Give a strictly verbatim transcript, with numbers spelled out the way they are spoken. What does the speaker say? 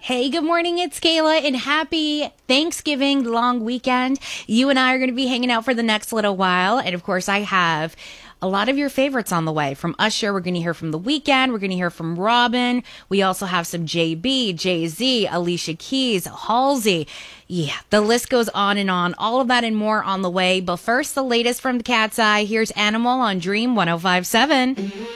Hey, good morning. It's Kayla and happy Thanksgiving long weekend. You and I are going to be hanging out for the next little while. And of course, I have a lot of your favorites on the way. From Usher, we're going to hear from The Weeknd. We're going to hear from Robin. We also have some J B, Jay-Z, Alicia Keys, Halsey. Yeah, the list goes on and on. All of that and more on the way. But first, the latest from Cat's Eye. Here's Animal on Dream one oh five point seven.